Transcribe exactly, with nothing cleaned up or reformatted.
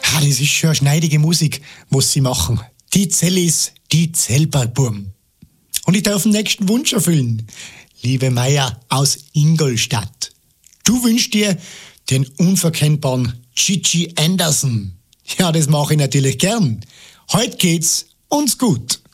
Ah, das ist schon eine schneidige Musik, was sie machen. Die Zellis, die Zellbergburm. Und ich darf den nächsten Wunsch erfüllen. Liebe Meier aus Ingolstadt. Du wünschst dir den unverkennbaren Gigi Anderson. Ja, das mache ich natürlich gern. Heute geht's uns gut.